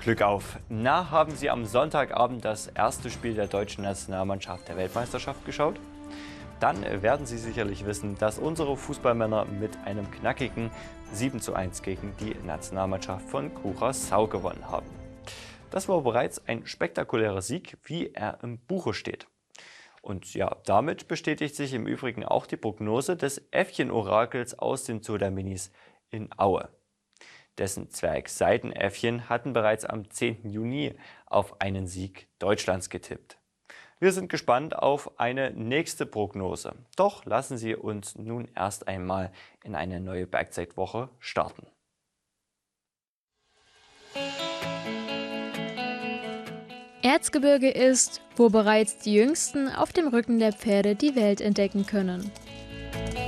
Glück auf! Na, haben Sie am Sonntagabend das erste Spiel der deutschen Nationalmannschaft der Weltmeisterschaft geschaut? Dann werden Sie sicherlich wissen, dass unsere Fußballmänner mit einem knackigen 7:1 gegen die Nationalmannschaft von Curaçao gewonnen haben. Das war bereits ein spektakulärer Sieg, wie er im Buche steht. Und ja, damit bestätigt sich im Übrigen auch die Prognose des Äffchen-Orakels aus dem Zoo der Minis in Aue. Dessen Zwerg-Seidenäffchen hatten bereits am 10. Juni auf einen Sieg Deutschlands getippt. Wir sind gespannt auf eine nächste Prognose. Doch lassen Sie uns nun erst einmal in eine neue Bergzeitwoche starten. Erzgebirge ist, wo bereits die Jüngsten auf dem Rücken der Pferde die Welt entdecken können.